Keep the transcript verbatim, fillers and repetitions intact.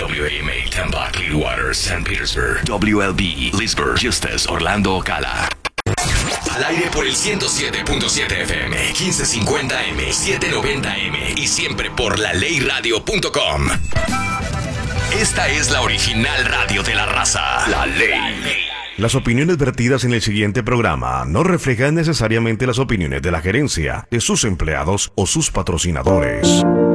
W A M A Tampa, Clearwater, Saint Petersburg. W L B Leesburg, Eustis, Orlando, Ocala. Al aire por el ciento siete punto siete F M, quince cincuenta M, setecientos noventa M y siempre por la ley radio punto com. Esta es la original radio de la raza, La Ley. Las opiniones vertidas en el siguiente programa no reflejan necesariamente las opiniones de la gerencia, de sus empleados o sus patrocinadores.